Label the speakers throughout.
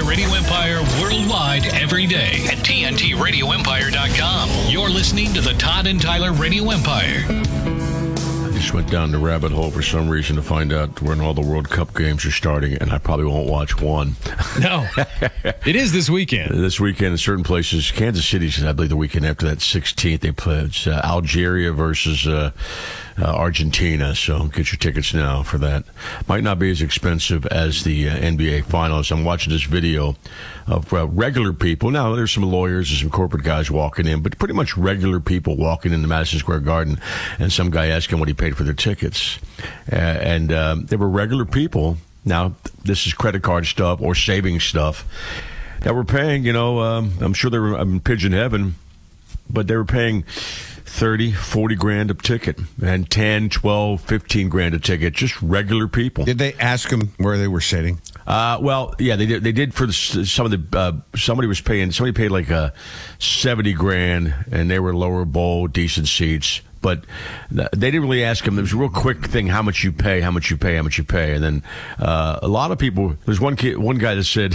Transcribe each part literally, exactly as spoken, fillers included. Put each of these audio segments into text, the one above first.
Speaker 1: Tyler Radio Empire worldwide every day at T N T radio empire dot com. You're listening to the Todd and Tyler Radio Empire.
Speaker 2: Just went down the rabbit hole for some reason to find out when all the World Cup games are starting, and I probably won't watch one.
Speaker 3: No. It is this weekend.
Speaker 2: This weekend in certain places. Kansas City's, I believe, the weekend after that, sixteenth. They play it's, uh, Algeria versus uh, uh, Argentina, so get your tickets now for that. Might not be as expensive as the uh, N B A Finals. I'm watching this video of uh, regular people. Now, there's some lawyers and some corporate guys walking in, but pretty much regular people walking into Madison Square Garden, and some guy asking what he paid for their tickets. Uh, and um, they were regular people. Now, this is credit card stuff or savings stuff that were paying, you know, um, I'm sure they were in pigeon heaven, but they were paying thirty, forty grand a ticket and ten, twelve, fifteen grand a ticket. Just regular people.
Speaker 4: Did they ask them where they were sitting?
Speaker 2: Uh, well, yeah, they did. They did for the, some of the. Uh, somebody was paying. Somebody paid like a seventy grand, and they were lower bowl, decent seats. But they didn't really ask him. There was a real quick thing: how much you pay, how much you pay, how much you pay. And then uh, a lot of people. There's one kid, one guy that said.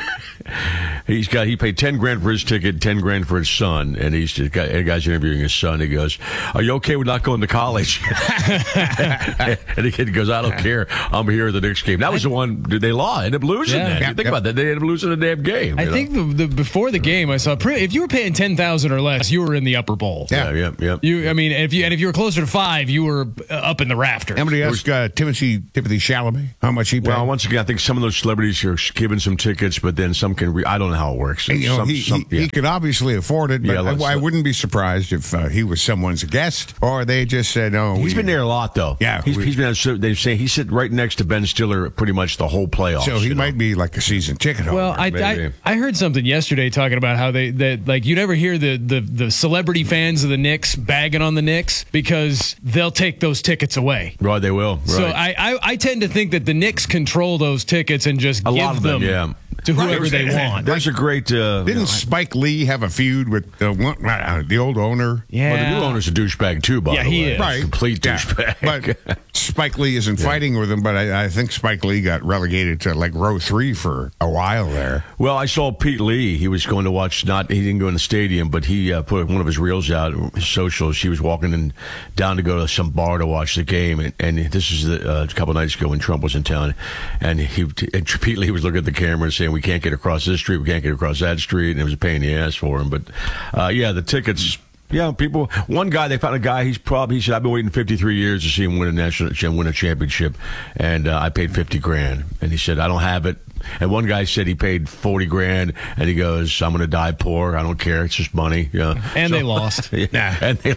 Speaker 2: He's got. He paid ten grand for his ticket, ten grand for his son, and he's just got. A guy's interviewing his son. He goes, "Are you okay with not going to college?" And the kid goes, "I don't care. I'm here at the next game." That was the one. Did they lost? Ended up losing
Speaker 3: Yeah.
Speaker 2: that.
Speaker 3: Yeah.
Speaker 2: You think about that. They ended up losing the damn game.
Speaker 3: I
Speaker 2: you know?
Speaker 3: think the, the before the game, I saw pretty, if you were paying ten thousand or less, you were in the upper bowl.
Speaker 2: Yeah, yeah, yeah.
Speaker 3: You, I mean, if you and if you were closer to five, you were uh, up in the rafters.
Speaker 4: Somebody asked uh, Timothy Timothy Chalamet how much he paid.
Speaker 2: Well, once again, I think some of those celebrities are giving some tickets, but then some can. Re- I don't know how it works.
Speaker 4: You know,
Speaker 2: some,
Speaker 4: he,
Speaker 2: some,
Speaker 4: he,
Speaker 2: yeah.
Speaker 4: he could obviously afford it, but
Speaker 2: Yeah, let's-
Speaker 4: I, I wouldn't be surprised if uh, he was someone's guest or they just said, "No."
Speaker 2: He's
Speaker 4: we,
Speaker 2: been there a lot, though.
Speaker 4: Yeah,
Speaker 2: he's,
Speaker 4: we-
Speaker 2: he's been. So they say he's sitting right next to Ben Stiller pretty much the whole playoffs.
Speaker 4: So he
Speaker 2: you know?
Speaker 4: might be like a season ticket holder.
Speaker 3: Well, I, I
Speaker 2: maybe.
Speaker 3: I heard something yesterday talking about how they that like you never hear the, the the celebrity fans of the Knicks bagging on the Knicks because they'll take those tickets away.
Speaker 2: Right, they will. Right.
Speaker 3: So I, I I tend to think that the Knicks control those tickets and just
Speaker 2: a
Speaker 3: give
Speaker 2: lot of them,
Speaker 3: them
Speaker 2: yeah.
Speaker 3: to whoever
Speaker 4: Right.
Speaker 3: they want.
Speaker 2: There's a great. Uh,
Speaker 4: Didn't Spike Lee have a feud with uh, one, uh, the old owner?
Speaker 3: Yeah.
Speaker 2: Well, the new owner's a douchebag too, by
Speaker 3: Yeah,
Speaker 2: the
Speaker 3: he
Speaker 2: way.
Speaker 3: is.
Speaker 4: Right.
Speaker 2: Complete
Speaker 4: Yeah.
Speaker 2: douchebag.
Speaker 4: But Spike Lee isn't fighting with him, but I, I think Spike Lee got relegated to like row three for a while there.
Speaker 2: Well, I saw Pete Lee. He was going to watch. Not he didn't go in the stadium, but he uh, put one of his reels out, his socials. He was walking in, down to go to some bar to watch the game, and, and this is the, uh, a couple nights ago when Trump was in town, and he and Pete Lee was looking at the camera and saying, "We can't get across this street, we can't get across that street," and it was a pain in the ass for him. But uh, yeah, the tickets. Yeah, people. One guy, they found a guy. He's probably. He said, "I've been waiting fifty-three years to see him win a national, win a championship, and uh, I paid fifty grand." And he said, "I don't have it." And one guy said he paid forty grand, and he goes, "I'm going to die poor. I don't care. It's just money." Yeah.
Speaker 3: And
Speaker 2: So-
Speaker 3: they lost.
Speaker 2: Yeah, and they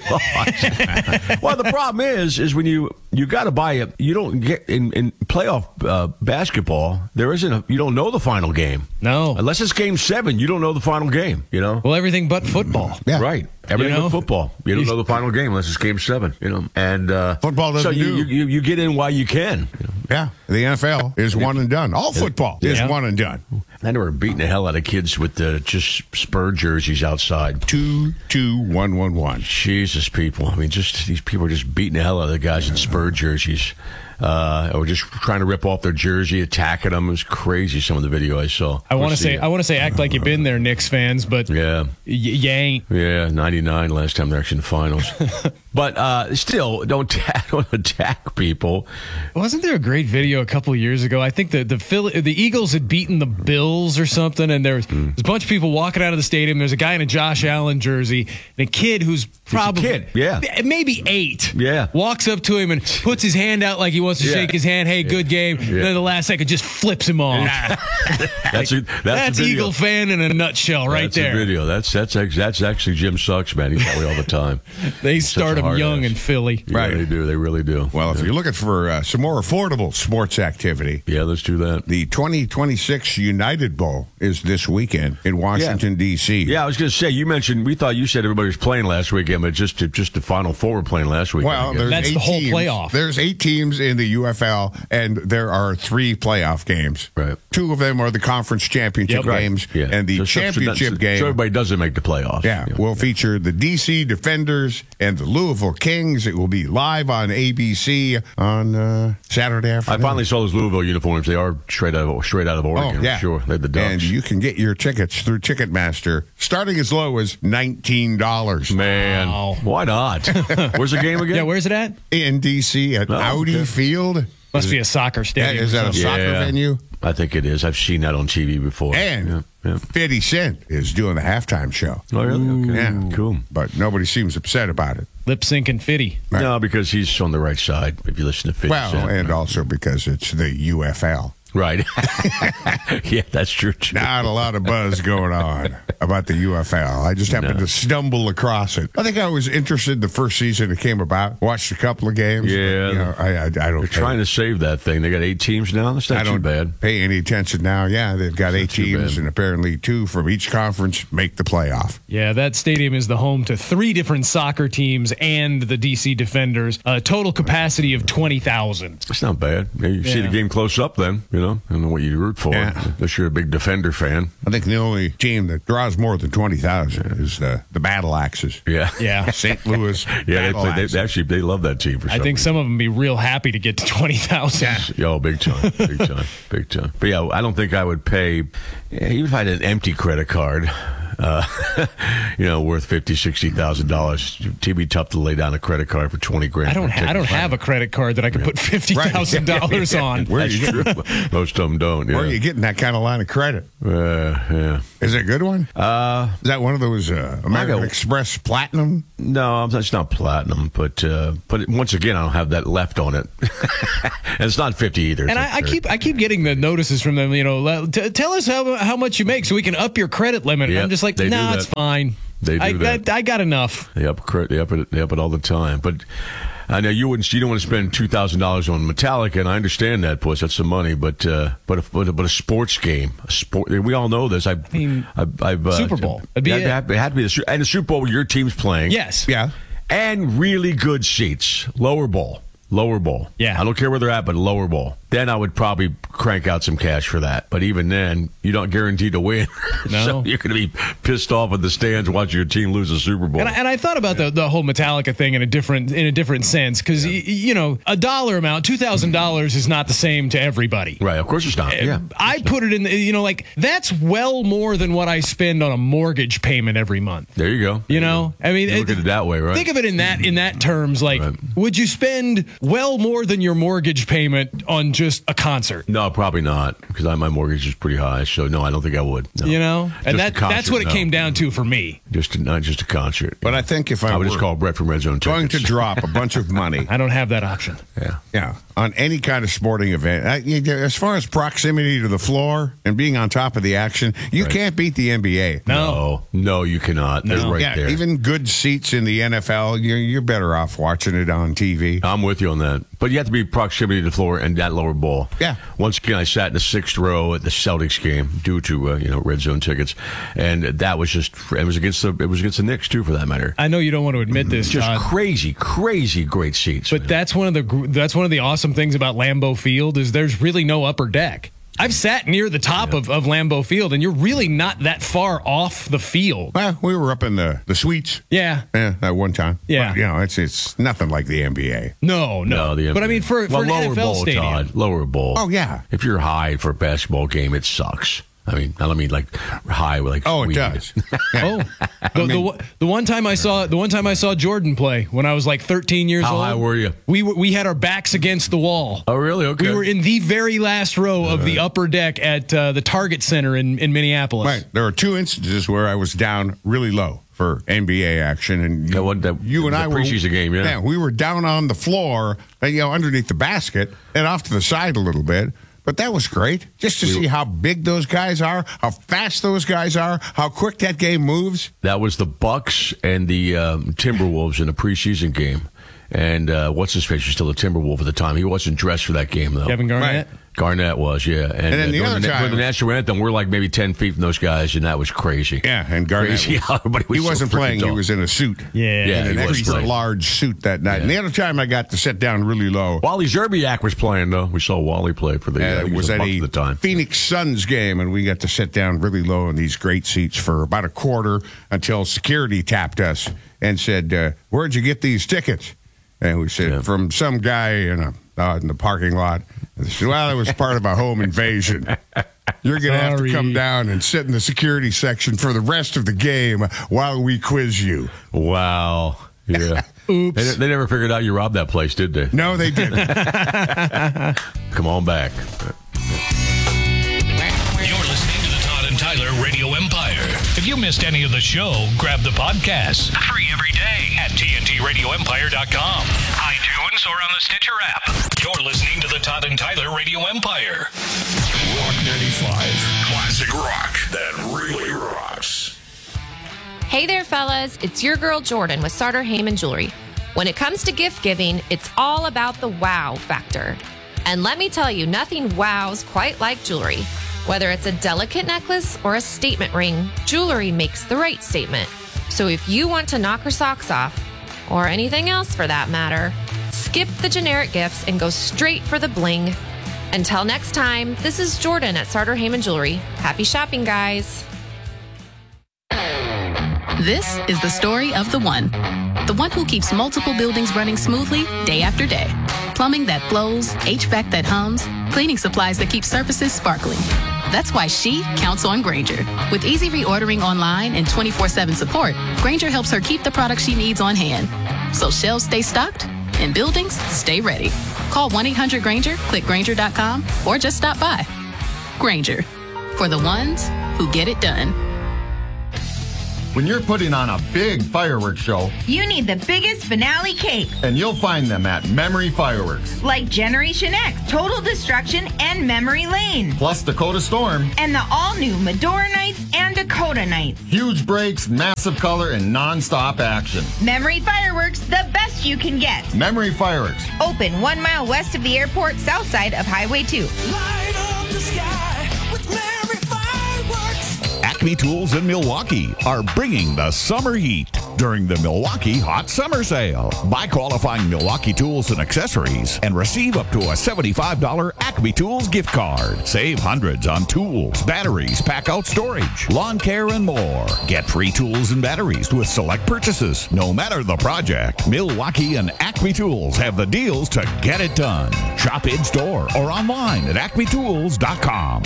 Speaker 2: lost. Well, the problem is, is when you you got to buy it, you don't get in, in playoff uh, basketball. There isn't. A, you don't know the final game.
Speaker 3: No.
Speaker 2: Unless it's game seven, you don't know the final game. You know.
Speaker 3: Well, everything but football.
Speaker 4: Yeah.
Speaker 2: Right. Everything
Speaker 3: You know?
Speaker 2: but football. You don't know the final game unless it's game seven. You know. And uh,
Speaker 4: Football doesn't
Speaker 2: So you,
Speaker 4: do-
Speaker 2: you, you you get in while you can. You know?
Speaker 4: Yeah, the N F L is one and done. All football is
Speaker 3: Yeah.
Speaker 4: one and done.
Speaker 2: And they were beating the hell out of kids with uh, just Spur jerseys outside.
Speaker 4: Two, two, one, one, one.
Speaker 2: Jesus, people. I mean, just these people are just beating the hell out of the guys in Spur jerseys. Uh, or just trying to rip off their jersey, attacking them. It was crazy, some of the video I saw.
Speaker 3: I want to
Speaker 2: Of course,
Speaker 3: say
Speaker 2: the-
Speaker 3: I want to say act like you've been there, Knicks fans, but
Speaker 2: Yeah.
Speaker 3: y- you ain't.
Speaker 2: Yeah, ninety-nine last time they're actually in the finals. But uh, still, don't, ta- don't attack people.
Speaker 3: Wasn't there a great video a couple of years ago? I think the the Philly, the Eagles had beaten the Bills or something, and there was
Speaker 2: Mm.
Speaker 3: there's a bunch of people walking out of the stadium. There's a guy in a Josh Allen jersey, and a kid who's probably
Speaker 2: kid, yeah.
Speaker 3: maybe eight,
Speaker 2: Yeah.
Speaker 3: walks up to him and puts his hand out like he wants to
Speaker 2: Yeah.
Speaker 3: shake his hand. Hey, good game. Then at the last second, just flips him off.
Speaker 2: That's a, that's,
Speaker 3: That's
Speaker 2: the video.
Speaker 3: Eagle fan in a nutshell, right
Speaker 2: That's
Speaker 3: there.
Speaker 2: a video. That's that's ex- that's actually Jim Sucks, man. He's that way all the time.
Speaker 3: They
Speaker 2: Such
Speaker 3: start
Speaker 2: a
Speaker 3: him
Speaker 2: hard
Speaker 3: young
Speaker 2: ass.
Speaker 3: in Philly.
Speaker 2: Yeah,
Speaker 4: Right.
Speaker 2: they do. They really do.
Speaker 4: Well, if you're looking for uh, some more affordable sports activity,
Speaker 2: Yeah, let's do that.
Speaker 4: the twenty twenty-six United Bowl is this weekend in Washington, D C
Speaker 2: Yeah, I was going to say, you mentioned, we thought you said everybody was playing last weekend, but just to, just the Final Four were playing last weekend.
Speaker 4: Well,
Speaker 2: I guess.
Speaker 4: there's
Speaker 3: That's
Speaker 4: eight
Speaker 3: the whole
Speaker 4: teams.
Speaker 3: playoff.
Speaker 4: There's eight teams in the U F L, and there are three playoff games.
Speaker 2: Right.
Speaker 4: Two of them are the conference championship
Speaker 3: Yep. Right.
Speaker 4: games,
Speaker 2: Yeah.
Speaker 4: and the
Speaker 2: So- so- so
Speaker 4: championship
Speaker 2: that's-
Speaker 4: game.
Speaker 2: So everybody doesn't make the playoffs.
Speaker 4: yeah,
Speaker 2: You know.
Speaker 4: will feature the D C Defenders and the Louisville Louisville Kings. It will be live on A B C on uh, Saturday
Speaker 2: I
Speaker 4: afternoon.
Speaker 2: finally saw those Louisville uniforms. They are straight out of straight out of Oregon.
Speaker 4: Oh, yeah.
Speaker 2: Sure, they're the Ducks.
Speaker 4: And you can get your tickets through Ticketmaster, starting as low as nineteen dollars.
Speaker 2: Man,
Speaker 3: Wow.
Speaker 2: why not? Where's the game again?
Speaker 3: Yeah, where's it at?
Speaker 4: In D C at
Speaker 2: Oh,
Speaker 4: Audi
Speaker 2: okay.
Speaker 4: Field.
Speaker 3: Must be a soccer
Speaker 4: Yeah,
Speaker 3: stadium.
Speaker 4: is that a
Speaker 3: or something.
Speaker 4: soccer
Speaker 2: Yeah.
Speaker 4: venue?
Speaker 2: I think it is. I've seen that on T V before.
Speaker 4: And
Speaker 2: yeah, yeah.
Speaker 4: fifty Cent is doing the halftime show.
Speaker 2: Oh, really? Okay.
Speaker 4: Yeah.
Speaker 2: Cool.
Speaker 4: But nobody seems upset about it.
Speaker 3: Lip sync and fitty.
Speaker 4: Right.
Speaker 2: No, because he's on the right side. If you listen to fifty
Speaker 4: Well,
Speaker 2: Cent.
Speaker 4: and also because it's the U F L.
Speaker 2: Right. Yeah, that's true. too.
Speaker 4: Not a lot of buzz going on about the U F L. I just happened
Speaker 2: No.
Speaker 4: to stumble across it. I think I was interested the first season it came about. Watched a couple of games. but,
Speaker 2: Yeah.
Speaker 4: you know, I, I, I don't.
Speaker 2: They're
Speaker 4: pay,
Speaker 2: trying to save that thing. They got eight teams now. That's not
Speaker 4: I
Speaker 2: too
Speaker 4: don't
Speaker 2: bad.
Speaker 4: pay any attention now. Yeah, they've got eight
Speaker 2: too
Speaker 4: teams,
Speaker 2: bad.
Speaker 4: and apparently two from each conference make the playoff.
Speaker 3: Yeah, that stadium is the home to three different soccer teams and the D C Defenders. A total capacity of twenty thousand.
Speaker 2: It's not bad. You see
Speaker 3: Yeah.
Speaker 2: the game close up then, you know, I don't know what you root for.
Speaker 4: Yeah.
Speaker 2: Unless you're a big Defender fan.
Speaker 4: I think the only team that draws more than twenty thousand is the, the Battle Axes.
Speaker 2: Yeah.
Speaker 3: Yeah.
Speaker 4: Saint Louis
Speaker 2: Yeah,
Speaker 4: Battle
Speaker 2: they, they,
Speaker 4: Axes.
Speaker 2: they actually they love that team for some
Speaker 3: I think
Speaker 2: reason.
Speaker 3: some of them be real happy to get to twenty thousand.
Speaker 2: Oh, big time, big time, big time. But yeah, I don't think I would pay, yeah, even if I had an empty credit card, uh, you know, worth fifty, sixty thousand dollars. It'd be tough to lay down a credit card for twenty grand.
Speaker 3: I don't.
Speaker 2: for a
Speaker 3: Ha- I don't
Speaker 2: ticket.
Speaker 3: have a credit card that I could put fifty thousand dollars on.
Speaker 4: Where are
Speaker 2: That's
Speaker 4: you
Speaker 2: true.
Speaker 4: getting,
Speaker 2: Most of them don't. Yeah.
Speaker 4: where are you getting that kind of line of credit?
Speaker 2: Uh, yeah.
Speaker 4: Is it a good one?
Speaker 2: Uh,
Speaker 4: Is that one of those uh, American
Speaker 2: go-
Speaker 4: Express Platinum?
Speaker 2: no, it's not platinum, but uh, but once again, I don't have that left on it, and it's not fifty either.
Speaker 3: And I, I keep I keep getting the notices from them. You know, le- t- tell us how how much you make so we can up your credit limit. And
Speaker 2: Yep,
Speaker 3: I'm just like,
Speaker 2: they do
Speaker 3: no,
Speaker 2: that.
Speaker 3: it's fine.
Speaker 2: They do
Speaker 3: I,
Speaker 2: that.
Speaker 3: I, I got enough.
Speaker 2: They up cre- they up it they up it all the time. But I know you wouldn't you don't want to spend two thousand dollars on Metallica, and I understand that, puss. That's some money. But uh, but a, but, a, but a sports game, a sport. We all know this. I,
Speaker 3: mean,
Speaker 2: I've, I've uh,
Speaker 3: Super Bowl. It'd be
Speaker 2: it,
Speaker 3: it.
Speaker 2: had, it had to be the Su- and the Super Bowl where your team's playing.
Speaker 3: Yes.
Speaker 4: Yeah.
Speaker 2: And really good seats, lower bowl, lower bowl.
Speaker 3: Yeah.
Speaker 2: I don't care where they're at, but lower bowl. Then I would probably crank out some cash for that. But even then, you don't guarantee to win.
Speaker 3: No.
Speaker 2: So you're going to be pissed off at the stands watching your team lose a Super Bowl.
Speaker 3: And I, and I thought about the, the whole Metallica thing in a different in a different sense because y- you know a dollar amount two thousand dollars is not the same to everybody.
Speaker 2: Right, of course it's not. Yeah.
Speaker 3: I put it in, the, you know, like that's well more than what I spend on a mortgage payment every month.
Speaker 2: There you go.
Speaker 3: You know, I mean,
Speaker 2: You look at it that way, right?
Speaker 3: Think of it in that in that terms. Like,
Speaker 2: Right.
Speaker 3: would you spend well more than your mortgage payment on just a concert?
Speaker 2: No, probably not, because my mortgage is pretty high. So no, I don't think I would. No.
Speaker 3: You know, and
Speaker 2: Just
Speaker 3: that
Speaker 2: a concert,
Speaker 3: that's what it
Speaker 2: no.
Speaker 3: came down to for me.
Speaker 2: Just a, not just a concert.
Speaker 4: But I think if I,
Speaker 2: I would
Speaker 4: were
Speaker 2: just call Brett from Red Zone
Speaker 4: going to
Speaker 2: Tickets.
Speaker 4: drop a bunch of money,
Speaker 3: I don't have that option.
Speaker 2: Yeah.
Speaker 4: yeah, on any kind of sporting event, I, you, as far as proximity to the floor and being on top of the action, you
Speaker 2: Right.
Speaker 4: can't beat the N B A.
Speaker 3: No.
Speaker 2: No, no, you cannot. They're
Speaker 3: No.
Speaker 2: right
Speaker 4: yeah,
Speaker 2: there.
Speaker 4: even good seats in the N F L, you're, you're better off watching it on T V.
Speaker 2: I'm with you on that. But you have to be proximity to the floor and that lower bowl.
Speaker 4: Yeah.
Speaker 2: Once again, I sat in the sixth row at the Celtics game due to uh, you know Red Zone tickets, and that was just it was against the it was against the Knicks too, for that matter.
Speaker 3: I know you don't want to admit this,
Speaker 2: Just
Speaker 3: Todd,
Speaker 2: crazy, crazy great seats.
Speaker 3: but
Speaker 2: man.
Speaker 3: that's one of the gr- that's one of the awesome things about Lambeau Field is there's really no upper deck. I've sat near the top of, of Lambeau Field, and you're really not that far off the field.
Speaker 4: Well, we were up in the, the suites.
Speaker 3: Yeah.
Speaker 4: Yeah, at one time.
Speaker 3: Yeah.
Speaker 4: But, you know, it's it's nothing like the N B A.
Speaker 3: No, no.
Speaker 2: No, the
Speaker 3: but I mean, for, for
Speaker 2: well,
Speaker 3: an
Speaker 2: lower
Speaker 3: N F L
Speaker 2: bowl,
Speaker 3: stadium.
Speaker 2: Todd, lower bowl.
Speaker 4: Oh, yeah.
Speaker 2: If you're high for a basketball game, it sucks. I mean, I don't mean like high with like.
Speaker 4: Oh, it
Speaker 2: weed.
Speaker 4: does.
Speaker 3: Oh, the, the one- the one time I saw the one time I saw Jordan play when I was like thirteen years
Speaker 2: How
Speaker 3: old.
Speaker 2: high were you?
Speaker 3: We were, we had our backs against the wall.
Speaker 2: Oh, really? Okay.
Speaker 3: We were in the very last row of the upper deck at uh, the Target Center in, in Minneapolis.
Speaker 4: Right. There are two instances where I was down really low for N B A action, and you,
Speaker 2: That one- that-
Speaker 4: you and
Speaker 2: the
Speaker 4: I were
Speaker 2: preseason game, yeah.
Speaker 4: yeah, we were down on the floor, uh, you know, underneath the basket and off to the side a little bit. But that was great, just to see how big those guys are, how fast those guys are, how quick that game moves.
Speaker 2: That was the Bucks and the um, Timberwolves in a preseason game. And uh, what's his face was still a Timberwolf at the time. He wasn't dressed for that game though.
Speaker 3: Kevin Garnett.
Speaker 2: Garnett was, yeah. And,
Speaker 4: And then
Speaker 2: uh,
Speaker 4: the
Speaker 2: during
Speaker 4: other
Speaker 2: the,
Speaker 4: time-
Speaker 2: during the national anthem, we're like maybe ten feet from those guys, and that was crazy.
Speaker 4: Yeah, and Garnett,
Speaker 2: Crazy how everybody was
Speaker 4: he
Speaker 2: so
Speaker 4: wasn't
Speaker 2: freaking
Speaker 4: playing. He
Speaker 2: tall.
Speaker 4: was in a suit.
Speaker 3: Yeah.
Speaker 2: Yeah,
Speaker 4: an
Speaker 2: he was
Speaker 4: extra
Speaker 2: playing.
Speaker 4: large suit that night. And the other time I got to sit down really low.
Speaker 2: Wally Zerbiak was playing, though. We saw Wally play for the,
Speaker 4: Uh,
Speaker 2: uh,
Speaker 4: it
Speaker 2: he
Speaker 4: was
Speaker 2: a
Speaker 4: at
Speaker 2: buck
Speaker 4: a
Speaker 2: at the time.
Speaker 4: Phoenix Suns game, and we got to sit down really low in these great seats for about a quarter until security tapped us and said, uh, "Where'd you get these tickets?" And we said,
Speaker 2: Yeah.
Speaker 4: "From some guy in a uh, in the parking lot." And they said, "Well, it was part of a home invasion. You're going to have to
Speaker 3: Sorry.
Speaker 4: come down and sit in the security section for the rest of the game while we quiz you."
Speaker 2: Wow. Yeah.
Speaker 3: Oops.
Speaker 2: They, they never figured out you robbed that place, did they?
Speaker 4: No, they didn't.
Speaker 2: Come on back.
Speaker 1: You're listening to the Todd and Tyler Radio Empire. If you missed any of the show, grab the podcast. Free every day at T N T radio empire dot com, iTunes, or on the Stitcher app. You're listening to the Todd and Tyler Radio Empire.
Speaker 5: Rock ninety-five. Classic rock that really rocks.
Speaker 6: Hey there, fellas. It's your girl Jordan with Sartor Heyman Jewelry. When it comes to gift giving, it's all about the wow factor. And let me tell you, nothing wows quite like jewelry. Whether it's a delicate necklace or a statement ring, jewelry makes the right statement. So if you want to knock her socks off, or anything else for that matter, skip the generic gifts and go straight for the bling. Until next time, this is Jordan at Sartor Heyman Jewelry. Happy shopping, guys.
Speaker 7: This is the story of the one. The one who keeps multiple buildings running smoothly day after day. Plumbing that flows, H V A C that hums, cleaning supplies that keep surfaces sparkling. That's why she counts on Grainger. With easy reordering online and twenty-four seven support, Grainger helps her keep the products she needs on hand. So shelves stay stocked and buildings stay ready. Call one eight hundred Grainger, click Grainger dot com, or just stop by. Grainger, for the ones who get it done.
Speaker 8: When you're putting on a big fireworks show,
Speaker 9: You need the biggest finale cake,
Speaker 8: and you'll find them at Memory Fireworks,
Speaker 9: like Generation X, Total Destruction, and Memory Lane.
Speaker 8: plus Dakota Storm,
Speaker 9: And the all-new Medora Nights and Dakota Nights.
Speaker 8: huge breaks, massive color, and non-stop action.
Speaker 9: Memory Fireworks, the best you can get.
Speaker 8: Memory Fireworks.
Speaker 9: Open one mile west of the airport, south side of Highway two.
Speaker 5: Light up the sky with Mary Fireworks.
Speaker 10: Acme Tools in Milwaukee are bringing the summer heat during the Milwaukee Hot Summer Sale. Buy qualifying Milwaukee tools and accessories and receive up to a seventy-five dollars Acme Tools gift card. Save hundreds on tools, batteries, pack-out storage, lawn care, and more. Get free tools and batteries with select purchases, no matter the project. Milwaukee and Acme Tools have the deals to get it done. Shop in-store or online at acme tools dot com.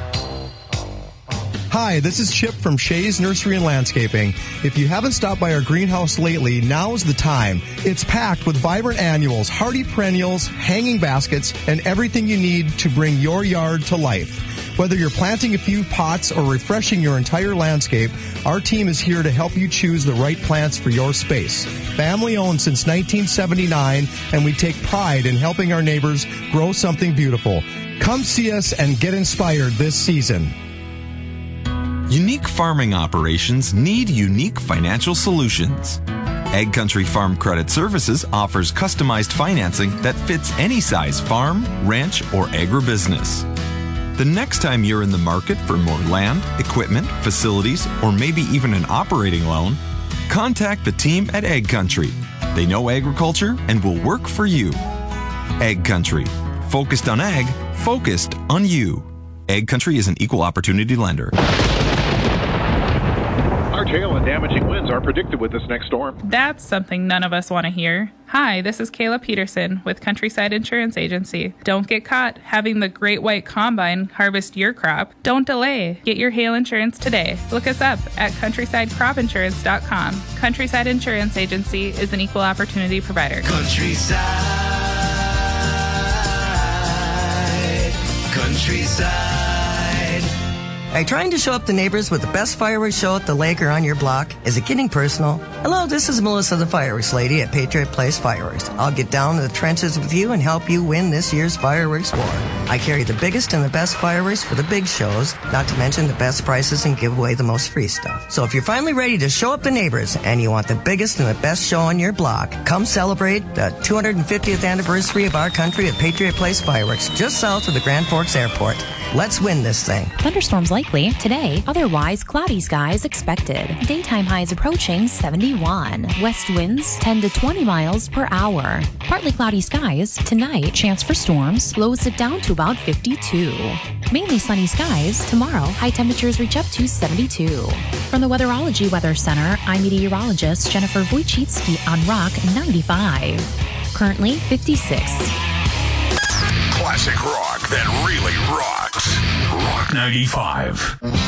Speaker 11: Hi, this is Chip from Shays Nursery and Landscaping. If you haven't stopped by our greenhouse lately, now's the time. It's packed with vibrant annuals, hardy perennials, hanging baskets, and everything you need to bring your yard to life. Whether you're planting a few pots or refreshing your entire landscape, our team is here to help you choose the right plants for your space. Family owned since nineteen seventy-nine, and we take pride in helping our neighbors grow something beautiful. Come see us and get inspired this season.
Speaker 12: Unique farming operations need unique financial solutions. Ag Country Farm Credit Services offers customized financing that fits any size farm, ranch, or agribusiness. The next time you're in the market for more land, equipment, facilities, or maybe even an operating loan, contact the team at Ag Country. They know agriculture and will work for you. Ag Country. Focused on ag, focused on you. Ag Country is an equal opportunity lender.
Speaker 13: Large hail and damaging winds are predicted with this next storm.
Speaker 14: That's something none of us want to hear. Hi, this is Kayla Peterson with Countryside Insurance Agency. Don't get caught having the Great White Combine harvest your crop. Don't delay. Get your hail insurance today. Look us up at countryside crop insurance dot com. Countryside Insurance Agency is an equal opportunity provider.
Speaker 5: Countryside. Countryside.
Speaker 15: Are you trying to show up the neighbors with the best fireworks show at the lake or on your block? Is it getting personal? Hello, this is Melissa, the fireworks lady at Patriot Place Fireworks. I'll get down to the trenches with you and help you win this year's fireworks war. I carry the biggest and the best fireworks for the big shows, not to mention the best prices and give away the most free stuff. So if you're finally ready to show up the neighbors and you want the biggest and the best show on your block, come celebrate the two hundred fiftieth anniversary of our country at Patriot Place Fireworks, just south of the Grand Forks Airport. Let's win this thing.
Speaker 16: Thunderstorms likely today, otherwise cloudy skies expected. Daytime highs approaching seventy-one. West winds ten to twenty miles per hour. Partly cloudy skies tonight, chance for storms, lows it down to about fifty-two. Mainly sunny skies tomorrow, high temperatures reach up to seventy-two. From the Weatherology Weather Center, I'm meteorologist Jennifer Wojcicki on Rock ninety-five. Currently fifty-six.
Speaker 1: Classic rock that really rocks. Rock ninety-five.